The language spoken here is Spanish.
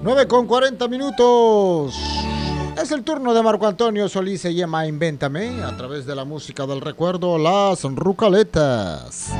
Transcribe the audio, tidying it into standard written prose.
9:40. Es el turno de Marco Antonio Solís. Se llama Invéntame, a través de la música del recuerdo, las Rucaletas.